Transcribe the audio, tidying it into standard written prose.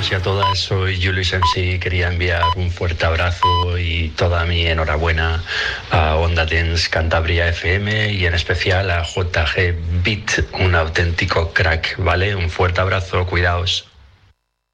todos y a todas, soy Julius MC. Quería enviar un fuerte abrazo y toda mi enhorabuena a Onda Dance Cantabria FM y en especial a JG Beat, un auténtico crack, ¿vale? Un fuerte abrazo, cuidaos.